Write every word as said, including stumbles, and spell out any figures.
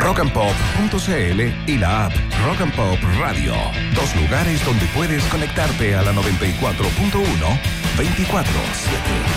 rock and pop punto c l y la app Rock and Pop Radio. Dos lugares donde puedes conectarte a la noventa y cuatro punto uno veinticuatro siete.